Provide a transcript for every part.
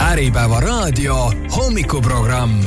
Äripäeva raadio hommikuprogramm.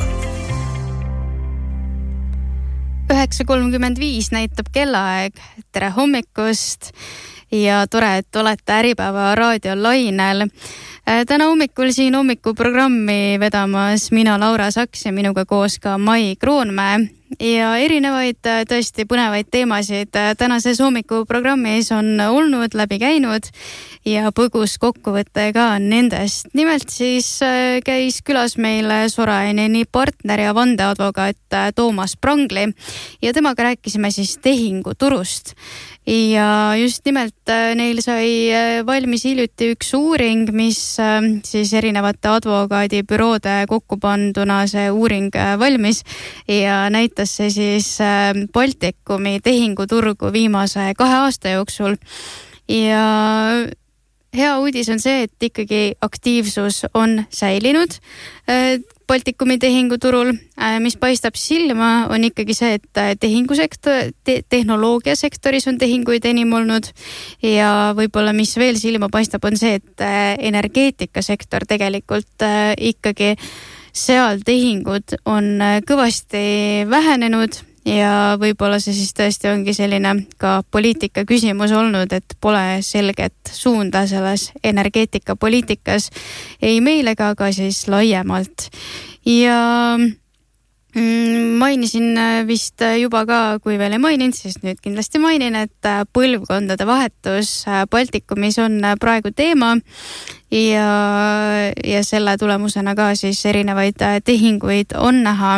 9:35 näitab kellaaeg. Tere hommikust ja tore, et olete Äripäeva raadio lainel. Täna hommikul siin hommikuprogrammi vedamas mina, Laura Saks ja minuga koos ka Mai Kroonmäe. Ja erinevaid tõesti põnevaid teemasid tänases hommikuprogrammis on olnud, läbi käinud ja põgus kokkuvõte ka nendest. Nimelt siis käis külas meil Soraineni partner ja vandeadvokaat Toomas Prangli ja temaga rääkisime siis tehinguturust. Ja just nimelt neil sai valmis hiljuti üks uuring, mis siis erinevate advokaadibüroode kokkupanduna see uuring valmis ja näitas see siis Baltikumi tehinguturgu viimase 2 aasta jooksul. Ja hea uudis on see, et ikkagi aktiivsus on säilinud Baltikumi tehinguturul. Mis paistab silma, on ikkagi see, et tehnoloogiasektoris on tehinguid enim olnud ja võib-olla mis veel silma paistab, on see, et energeetikasektor tegelikult ikkagi seal tehingud on kõvasti vähenenud ja võib-olla see siis tõesti ongi selline ka poliitika küsimus olnud, et pole selget suunda selles energeetikapoliitikas ei meil ega ka siis laiemalt. Ja mainisin vist juba ka, kui veel ei maininud, siis nüüd kindlasti mainin, et põlvkondade vahetus Baltikumis on praegu teema ja selle tulemusena ka siis erinevaid tehinguid on näha.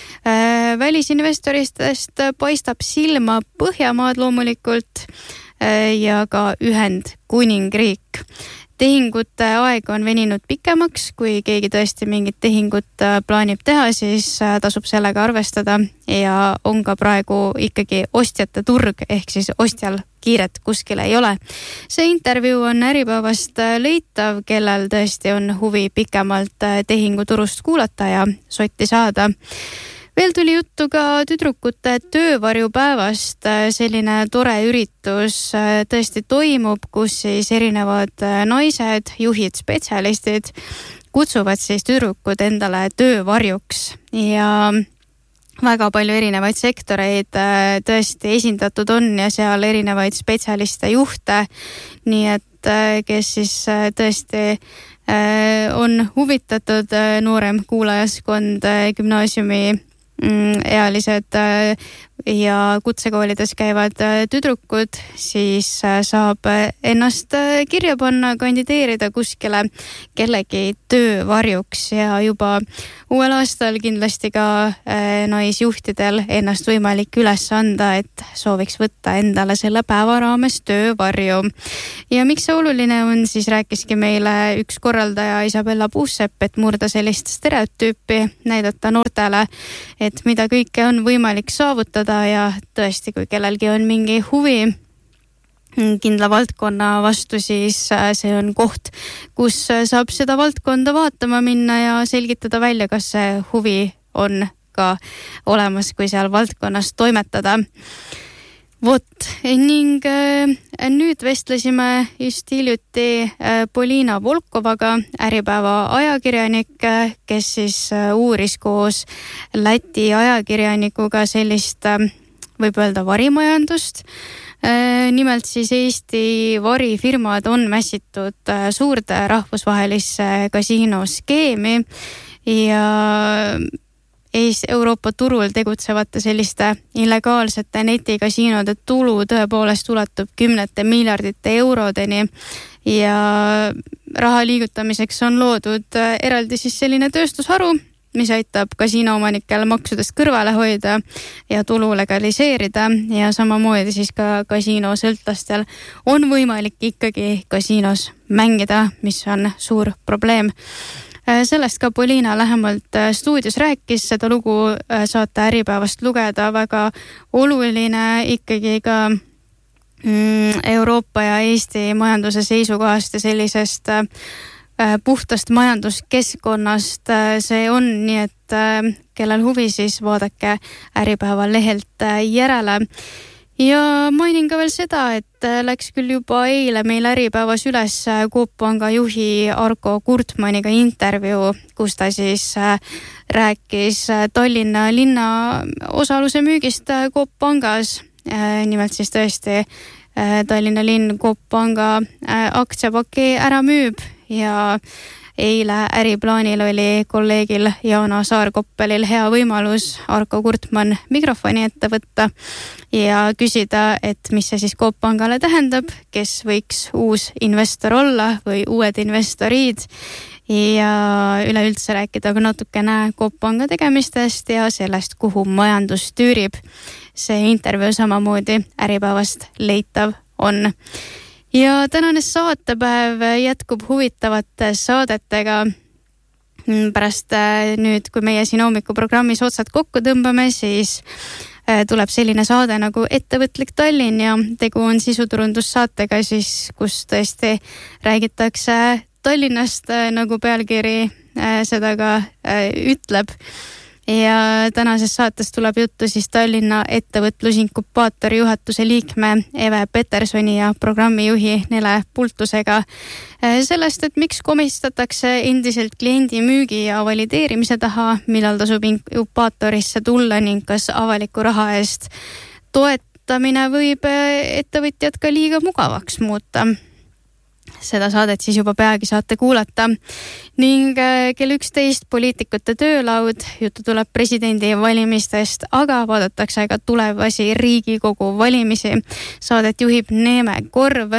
Välisinvestoristest paistab silma Põhjamaad loomulikult ja ka Ühendkuningriik. Tehingute aeg on veninud pikemaks, kui keegi tõesti mingit tehingut plaanib teha, siis tasub sellega arvestada ja on ka praegu ikkagi ostjate turg, ehk siis ostjal kiiret kuskil ei ole. See intervjuu on Äripäevast leitav, kellel tõesti on huvi pikemalt tehinguturust kuulata ja sotti saada. Veel tuli juttu ka tüdrukute töövarjupäevast, selline tore üritus tõesti toimub, kus siis erinevad naised, juhid, spetsialistid kutsuvad siis tüdrukud endale töövarjuks ja väga palju erinevaid sektoreid tõesti esindatud on ja seal erinevaid spetsialiste, juhte, nii et kes siis tõesti on huvitatud noorem kuulajaskond, gümnaasiumi ealised ja kutsekoolides käivad tüdrukud, siis saab ennast kirja panna, kandideerida kuskile kellegi töövarjuks ja juba uuel aastal kindlasti ka naisjuhtidel ennast võimalik üles anda, et sooviks võtta endale selle päeva raames töövarju. Ja miks see oluline on, siis rääkiski meile üks korraldaja Isabella Puusepp, et murda sellist stereotüüpi, näidata noortele, et mida kõike on võimalik saavutada ja tõesti, kui kellelgi on mingi huvi kindla valdkonna vastu, siis see on koht, kus saab seda valdkonda vaatama minna ja selgitada välja, kas see huvi on ka olemas, kui seal valdkonnas toimetada. Vot, ning nüüd vestlesime just hiljuti Polina Volkovaga, Äripäeva ajakirjanik, kes siis uuris koos Läti ajakirjanikuga sellist, võib öelda, varimajandust. Nimelt siis Eesti varifirmad on mässitud suurde rahvusvahelisse kasiinoskeemi ja Euroopa turul tegutsevate selliste illegaalsete netikasiinode tulu tõepoolest ulatub 10 miljardite eurodeni ja raha liigutamiseks on loodud eraldi siis selline tööstusharu, mis aitab kasiinoomanikel maksudest kõrvale hoida ja tulu legaliseerida ja samamoodi siis ka kasiinosõltlastel on võimalik ikkagi kasiinos mängida, mis on suur probleem. Sellest ka Polina lähemalt stuudios rääkis, seda lugu saate Äripäevast lugeda, väga oluline ikkagi ka Euroopa ja Eesti majanduse seisukohast ja sellisest puhtast majanduskeskkonnast see on, nii et kellel huvi, siis vaadake Äripäeva lehelt järele. Ja mainin ka veel seda, et läks küll juba eile meil Äripäevas üles Coop Panga juhi Arko Kurtmaniga intervjuu, kus ta siis rääkis Tallinna linna osaluse müügist Coop Pangas. Nimelt siis tõesti Tallinna linn Coop Panga aktsiapaki ära müüb ja eile Äriplaanil oli kolleegil Jaana Saar-Koppelil hea võimalus Arko Kurtman mikrofoni ette võtta ja küsida, et mis see siis Coop Pangale tähendab, kes võiks uus investor olla või uued investorid ja üleüldse rääkida ka natukene Coop Panga tegemistest ja sellest, kuhu majandus tüürib. See intervjuu samamoodi Äripäevast leitav on. Ja tänane saatepäev jätkub huvitavate saadetega. Pärast nüüd, kui meie siin hommikuprogrammis otsad kokku tõmbame, siis tuleb selline saade nagu Ettevõtlik Tallinn ja tegu on sisuturundussaatega, siis, kus tõesti räägitakse Tallinnast, nagu pealkiri seda ka ütleb. Ja tänases saates tuleb juttu siis Tallinna ettevõtlusinkupaatori juhatuse liikme Eve Petersoni ja programmijuhi Nele Pultusega sellest, et miks komistatakse endiselt kliendi müügi ja valideerimise taha, millal tasub inkupaatorisse tulla ning kas avaliku raha eest toetamine võib ettevõtjad ka liiga mugavaks muuta. Seda saadet siis juba peagi saate kuulata ning kell 11 poliitikute töölaud, juttu tuleb presidendi valimistest, aga vaadatakse ka tulevasi Riigikogu valimisi. Saadet juhib Neeme Korv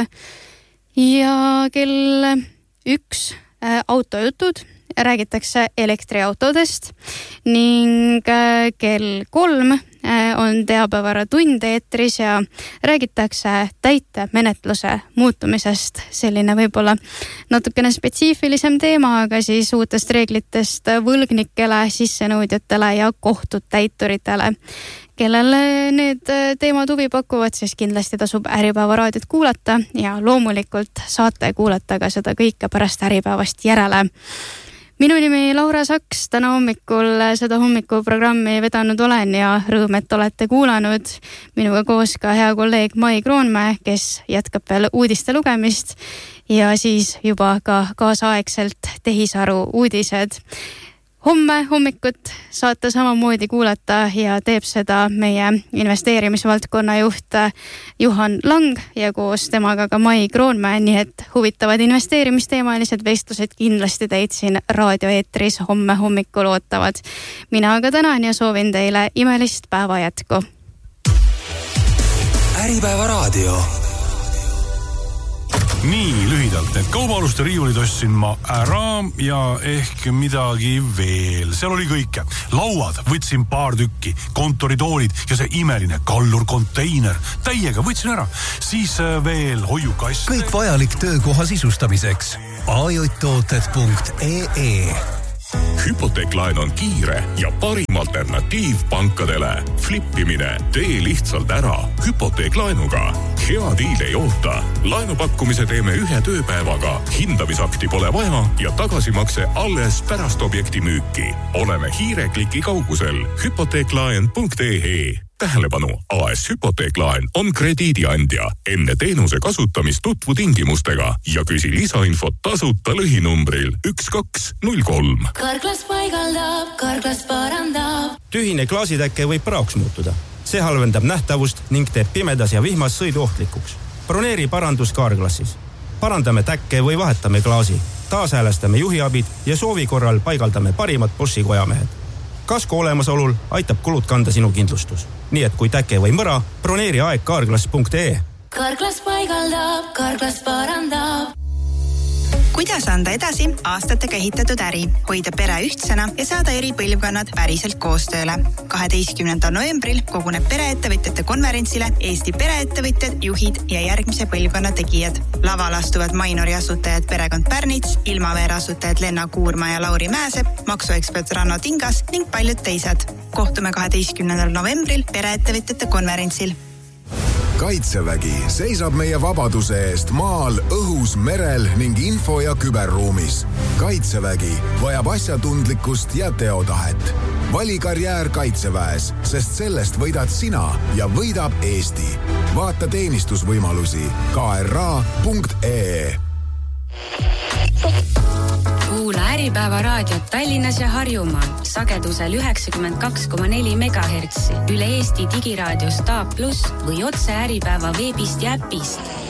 ja kell 1 autojutud, räägitakse elektriautodest ning kell 3 on teabevaratund eetris ja räägitakse täitemenetluse muutumisest. Selline võib-olla natukene spetsiifilisem teema, aga siis uutest reeglitest võlgnikele, sissenõudjatele ja kohtutäituritele. Kellele need teemad huvi pakuvad, siis kindlasti tasub Äripäeva raadiot kuulata ja loomulikult saate kuulata ka seda kõike pärast Äripäevast järele. Minu nimi Laura Saks, täna hommikul seda hommikuprogrammi vedanud olen ja rõõm, et olete kuulanud. Minuga koos ka hea kolleeg Mai Kroonmäe, kes jätkab veel uudiste lugemist ja siis juba ka kaasaegselt tehisaru uudised. Homme hommikut saate samamoodi kuulata ja teeb seda meie investeerimisvaldkonna juht Juhan Lang ja koos temaga ka Mai Kroonmäe, nii et huvitavad investeerimisteemalised vestlused kindlasti teid siin raadioeetris homme hommikul ootavad. Mina aga tänan ja soovin teile imelist päeva jätku. Äripäeva raadio. Nii lühidalt, et kaubaluste riiulid ostsin ma ära ja ehk midagi veel. Seal oli kõike. Lauad võtsin paar tükki, kontoritoolid ja see imeline kallur konteiner. Täiega võtsin ära. Siis veel hoiukast. Kõik vajalik töökoha sisustamiseks. ajotooted.ee Hypoteeklaen on kiire ja parim alternatiiv pankadele. Flippimine, tee lihtsalt ära Hypoteeklaenuga. Hea diil ei oota. Laenupakkumise teeme 1 tööpäevaga. Hindamisakti pole vaja ja tagasimakse alles pärast objekti müüki. Oleme hiirekliki kaugusel. Hypoteeklaen.ee Tähelepanu, AS Hypoteeklaen on krediidiandja. Enne teenuse kasutamist tutvu tingimustega ja küsi lisainfot tasuta lõhinumbril 1203. Karklas paigaldab, Karklas parandab. Tühine klaasitäkke võib praoks muutuda. See halvendab nähtavust ning teeb pimedas ja vihmas sõidu ohtlikuks. Broneeri parandus Karklassis. Parandame täkke või vahetame klaasi. Taashäälestame juhiabid ja soovi korral paigaldame parimad Boschi kojamehed. Kasko olemasolul aitab kulud kanda sinu kindlustus. Nii et kui täke või mõra, broneeri aeg karklas.ee. Karklas paigaldab, Karklas parandab. Kuidas anda edasi aastatega ehitatud äri, hoida pere ühtsena ja saada eri põlvkonnad päriselt koostööle? 12. novembril koguneb pereettevõtjate konverentsile Eesti pereettevõtjad, juhid ja järgmise põlvkonna tegijad. Laval astuvad Mainori asutajad perekond Pärnits, Ilmaveere asutajad Lenna Kuurma ja Lauri Mäesepp, maksuekspert Ranno Tingas ning paljud teised. Kohtume 12. novembril pereettevõtjate konverentsil. Kaitsevägi seisab meie vabaduse eest maal, õhus, merel ning info- ja küberruumis. Kaitsevägi vajab asjatundlikkust ja teotahet. Vali karjäär Kaitseväes, sest sellest võidad sina ja võidab Eesti. Vaata teenistusvõimalusi kra.ee. Kuula Äripäeva raadiot Tallinnas ja Harjumaal sagedusel 92,4 MHz üle Eesti digiraadios Taap+ või otse Äripäeva veebist ja äpist.